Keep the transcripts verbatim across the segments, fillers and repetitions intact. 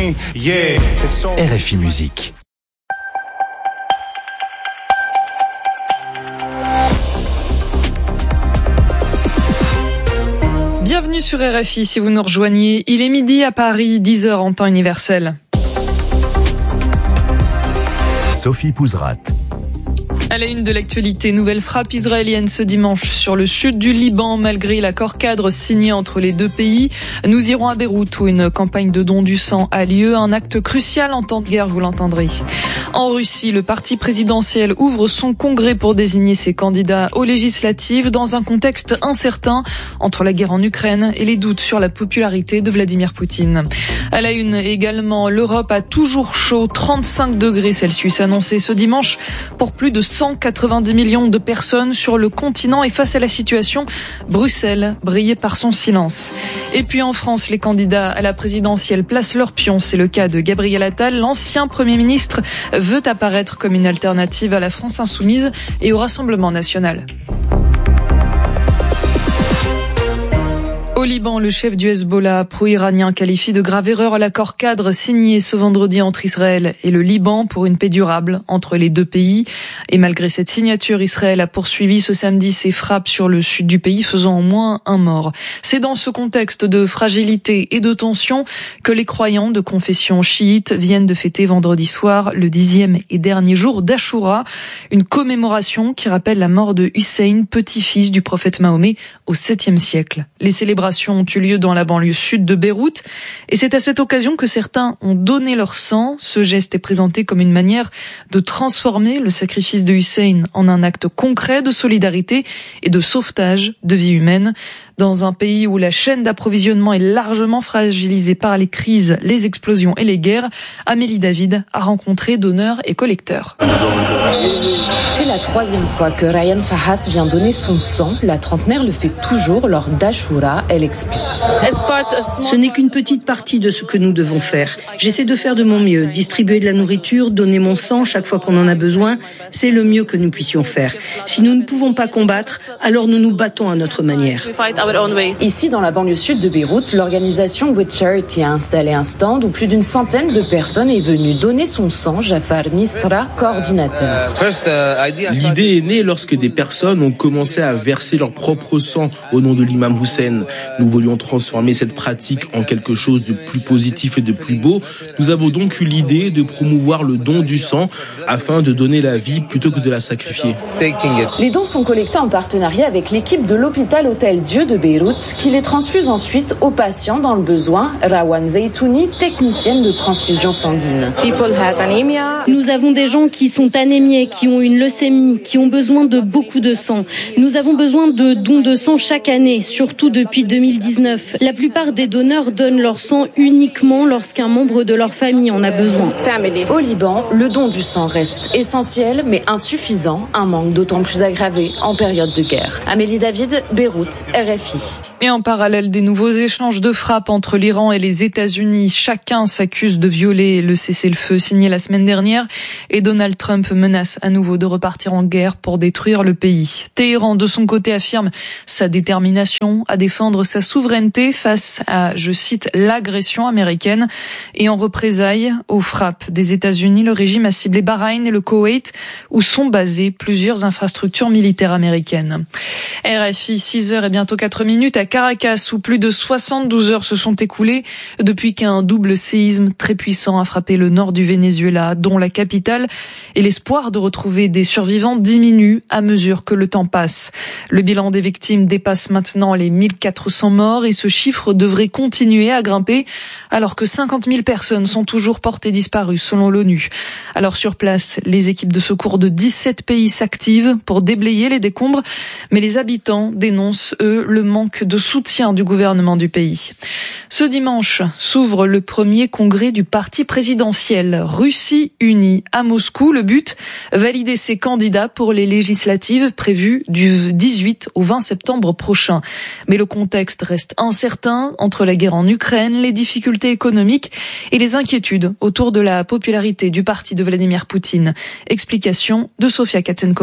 mean? Yeah, it's so... R F I Musique. Bienvenue sur R F I si vous nous rejoignez. Il est midi à Paris, dix heures en temps universel. Sophie Pouzrat. À la une de l'actualité, nouvelle frappe israélienne ce dimanche sur le sud du Liban, malgré l'accord cadre signé entre les deux pays. Nous irons à Beyrouth où une campagne de don du sang a lieu, un acte crucial en temps de guerre, vous l'entendrez. En Russie, le parti présidentiel ouvre son congrès pour désigner ses candidats aux législatives dans un contexte incertain entre la guerre en Ukraine et les doutes sur la popularité de Vladimir Poutine. À la une également, l'Europe a toujours chaud, trente-cinq degrés Celsius annoncés ce dimanche pour plus de cent quatre-vingt-dix millions de personnes sur le continent, et face à la situation, Bruxelles brillait par son silence. Et puis en France, les candidats à la présidentielle placent leurs pions. C'est le cas de Gabriel Attal. L'ancien Premier ministre veut apparaître comme une alternative à la France insoumise et au Rassemblement national. Au Liban, le chef du Hezbollah pro-iranien qualifie de grave erreur l'accord cadre signé ce vendredi entre Israël et le Liban pour une paix durable entre les deux pays. Et malgré cette signature, Israël a poursuivi ce samedi ses frappes sur le sud du pays, faisant au moins un mort. C'est dans ce contexte de fragilité et de tension que les croyants de confession chiite viennent de fêter vendredi soir le dixième et dernier jour d'Achoura, une commémoration qui rappelle la mort de Hussein, petit-fils du prophète Mahomet au septième siècle. Les célébrations ont eu lieu dans la banlieue sud de Beyrouth et c'est à cette occasion que certains ont donné leur sang. Ce geste est présenté comme une manière de transformer le sacrifice de Hussein en un acte concret de solidarité et de sauvetage de vies humaines. Dans un pays où la chaîne d'approvisionnement est largement fragilisée par les crises, les explosions et les guerres, Amélie David a rencontré donneurs et collecteurs. C'est la troisième fois que Ryan Fahas vient donner son sang. La trentenaire le fait toujours lors d'Achoura. Elle explique. Ce n'est qu'une petite partie de ce que nous devons faire. J'essaie de faire de mon mieux. Distribuer de la nourriture, donner mon sang chaque fois qu'on en a besoin, c'est le mieux que nous puissions faire. Si nous ne pouvons pas combattre, alors nous nous battons à notre manière. Ici, dans la banlieue sud de Beyrouth, l'organisation With Charity a installé un stand où plus d'une centaine de personnes est venue donner son sang. Jafar Mistra, coordinateur. L'idée est née lorsque des personnes ont commencé à verser leur propre sang au nom de l'imam Hussein. Nous voulions transformer cette pratique en quelque chose de plus positif et de plus beau. Nous avons donc eu l'idée de promouvoir le don du sang afin de donner la vie plutôt que de la sacrifier. Les dons sont collectés en partenariat avec l'équipe de l'hôpital Hôtel Dieu de Beyrouth qui les transfuse ensuite aux patients dans le besoin. Rawan Zeytouni, technicienne de transfusion sanguine. Nous avons des gens qui sont anémiés, qui ont une leucémie, qui ont besoin de beaucoup de sang. Nous avons besoin de dons de sang chaque année, surtout depuis deux mille dix-neuf. La plupart des donneurs donnent leur sang uniquement lorsqu'un membre de leur famille en a besoin. Au Liban, le don du sang reste essentiel mais insuffisant, un manque d'autant plus aggravé en période de guerre. Amélie David, Beyrouth, R F I. Et en parallèle des nouveaux échanges de frappes entre l'Iran et les États-Unis, chacun s'accuse de violer le cessez-le-feu signé la semaine dernière et Donald Trump menace à nouveau de repartir en guerre pour détruire le pays. Téhéran, de son côté, affirme sa détermination à défendre sa souveraineté face à, je cite, l'agression américaine. Et en représailles aux frappes des États-Unis, le régime a ciblé Bahreïn et le Koweït où sont basées plusieurs infrastructures militaires américaines. R F I, six heures et bientôt quatre minutes à Caracas où plus de soixante-douze heures se sont écoulées depuis qu'un double séisme très puissant a frappé le nord du Venezuela, dont la capitale, et l'espoir de retrouver des survivants diminue à mesure que le temps passe. Le bilan des victimes dépasse maintenant les mille quatre cents morts et ce chiffre devrait continuer à grimper alors que cinquante mille personnes sont toujours portées disparues selon l'ONU. Alors sur place, les équipes de secours de dix-sept pays s'activent pour déblayer les décombres, mais les habitants dénoncent, eux, le manque de soutien du gouvernement du pays. Ce dimanche s'ouvre le premier congrès du parti présidentiel Russie Unie à Moscou. Le but, valider ses candidats pour les législatives prévues du dix-huit au vingt septembre prochain. Mais le contexte reste incertain entre la guerre en Ukraine, les difficultés économiques et les inquiétudes autour de la popularité du parti de Vladimir Poutine. Explication de Sofia Katsenkova.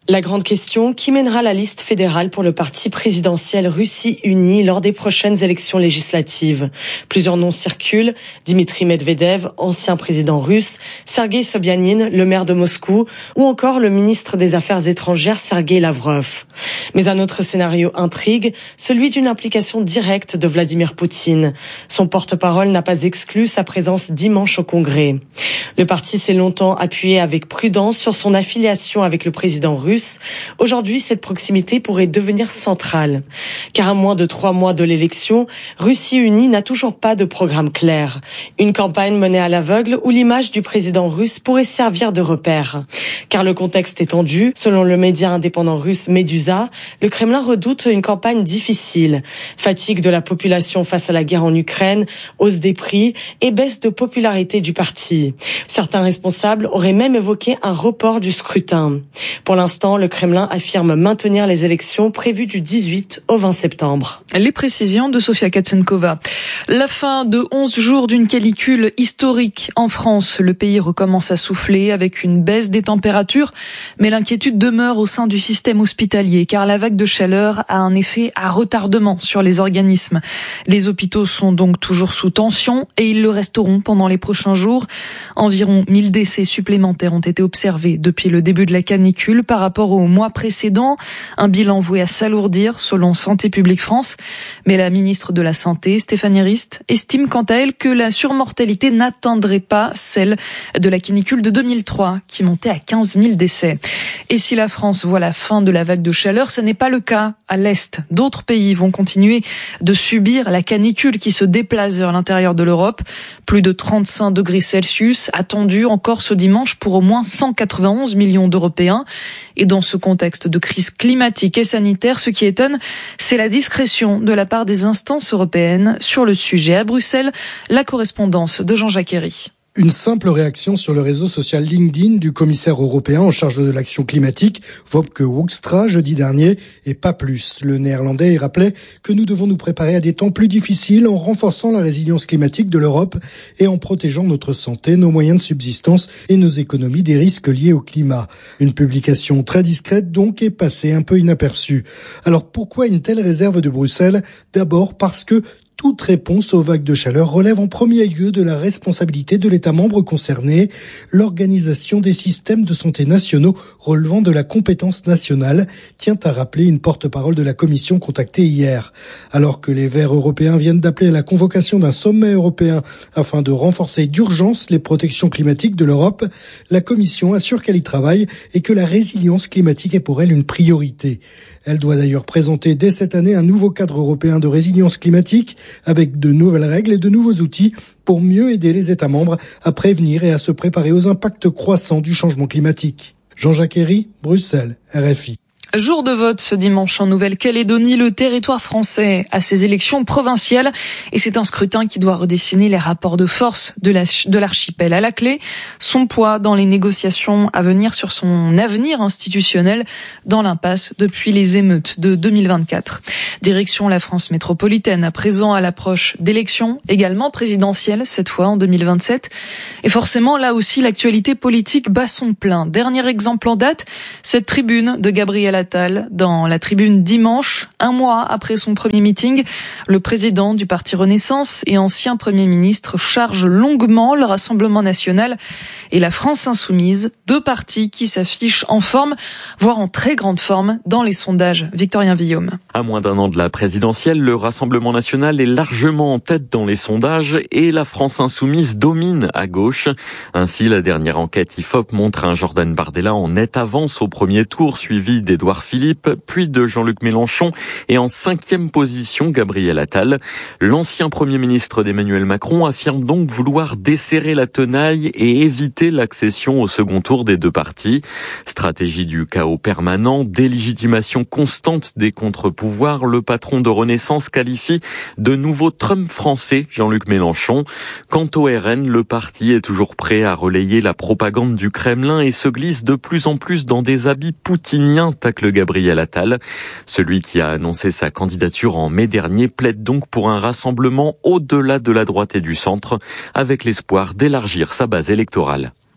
La grande question, qui mènera la liste fédérale pour le parti présidentiel Russie Unie lors des prochaines élections législatives? Plusieurs noms circulent. Dimitri Medvedev, ancien président russe, Sergueï Sobyanin, le maire de Moscou, ou encore le ministre des Affaires étrangères Sergueï Lavrov. Mais un autre scénario intrigue, celui d'une implication directe de Vladimir Poutine. Son porte-parole n'a pas exclu sa présence dimanche au Congrès. Le parti s'est longtemps appuyé avec prudence sur son affiliation avec le président russe. Aujourd'hui, cette proximité pourrait devenir centrale. Car à moins de trois mois de l'élection, Russie Unie n'a toujours pas de programme clair. Une campagne menée à l'aveugle où l'image du président russe pourrait servir de repère. Car le contexte est tendu. Selon le média indépendant russe Medusa, le Kremlin redoute une campagne difficile. Fatigue de la population face à la guerre en Ukraine, hausse des prix et baisse de popularité du parti. Certains responsables auraient même évoqué un report du scrutin. Pour l'instant, le Kremlin affirme maintenir les élections prévues du dix-huit au vingt septembre. Les précisions de Sofia Katsenkova. La fin de onze jours d'une canicule historique en France. Le pays recommence à souffler avec une baisse des températures, mais l'inquiétude demeure au sein du système hospitalier car la vague de chaleur a un effet à retardement sur les organismes. Les hôpitaux sont donc toujours sous tension et ils le resteront pendant les prochains jours. Environ mille décès supplémentaires ont été observés depuis le début de la canicule par rapport au mois précédent. Un bilan voué à s'alourdir selon Santé publique France. Mais la ministre de la Santé, Stéphanie Rist, estime quant à elle que la surmortalité n'atteindrait pas celle de la canicule de deux mille trois qui montait à quinze mille décès. Et si la France voit la fin de la vague de chaleur, ce n'est pas le cas à l'Est. D'autres pays vont continuer de subir la canicule qui se déplace vers l'intérieur de l'Europe. Plus de trente-cinq degrés Celsius attendus encore ce dimanche pour au moins cent quatre-vingt-onze millions d'Européens. Et dans ce contexte de crise climatique et sanitaire, ce qui étonne, c'est la discrétion de la part des instances européennes sur le sujet. À Bruxelles, la correspondance de Jean-Jacques Herry. Une simple réaction sur le réseau social LinkedIn du commissaire européen en charge de l'action climatique, Wopke Hoekstra, jeudi dernier, et pas plus. Le néerlandais rappelait que nous devons nous préparer à des temps plus difficiles en renforçant la résilience climatique de l'Europe et en protégeant notre santé, nos moyens de subsistance et nos économies des risques liés au climat. Une publication très discrète donc est passée un peu inaperçue. Alors pourquoi une telle réserve de Bruxelles? D'abord parce que toute réponse aux vagues de chaleur relève en premier lieu de la responsabilité de l'État membre concerné, l'organisation des systèmes de santé nationaux relevant de la compétence nationale, tient à rappeler une porte-parole de la Commission contactée hier. Alors que les Verts européens viennent d'appeler à la convocation d'un sommet européen afin de renforcer d'urgence les protections climatiques de l'Europe, la Commission assure qu'elle y travaille et que la résilience climatique est pour elle une priorité. Elle doit d'ailleurs présenter dès cette année un nouveau cadre européen de résilience climatique avec de nouvelles règles et de nouveaux outils pour mieux aider les États membres à prévenir et à se préparer aux impacts croissants du changement climatique. Jean-Jacques Herry, Bruxelles, R F I. Jour de vote ce dimanche en Nouvelle-Calédonie, le territoire français a ses élections provinciales et c'est un scrutin qui doit redessiner les rapports de force de la, de l'archipel. À la clé, son poids dans les négociations à venir sur son avenir institutionnel dans l'impasse depuis les émeutes de deux mille vingt-quatre. Direction la France métropolitaine, à présent à l'approche d'élections, également présidentielles, cette fois en deux mille vingt-sept. Et forcément, là aussi, l'actualité politique bat son plein. Dernier exemple en date, cette tribune de Gabriel Attal dans la tribune dimanche, un mois après son premier meeting. Le président du parti Renaissance et ancien Premier ministre charge longuement le Rassemblement national et la France insoumise, deux partis qui s'affichent en forme, voire en très grande forme dans les sondages. Victorien Villaume. À moins d'un an de la présidentielle, le Rassemblement national est largement en tête dans les sondages et la France insoumise domine à gauche. Ainsi, la dernière enquête I F O P montre un Jordan Bardella en nette avance au premier tour, suivi d'Édouard Philippe, puis de Jean-Luc Mélenchon et en cinquième position, Gabriel Attal. L'ancien Premier ministre d'Emmanuel Macron affirme donc vouloir desserrer la tenaille et éviter l'accession au second tour des deux partis. Stratégie du chaos permanent, délégitimation constante des contre-pouvoirs, le patron de Renaissance qualifie de nouveau Trump français, Jean-Luc Mélenchon. Quant au R N, le parti est toujours prêt à relayer la propagande du Kremlin et se glisse de plus en plus dans des habits poutiniens, tacle Gabriel Attal. Celui qui a annoncé sa candidature en mai dernier plaide donc pour un rassemblement au-delà de la droite et du centre, avec l'espoir d'élargir sa base électorale.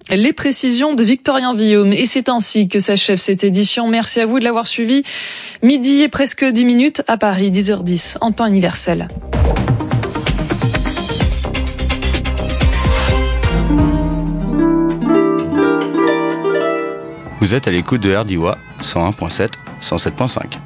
Les précisions de Victorien Villaume. Et c'est ainsi que s'achève cette édition. Merci à vous de l'avoir suivi. Midi et presque dix minutes à Paris, dix heures dix en temps universel. Vous êtes à l'écoute de R D I W A cent un virgule sept, cent sept virgule cinq.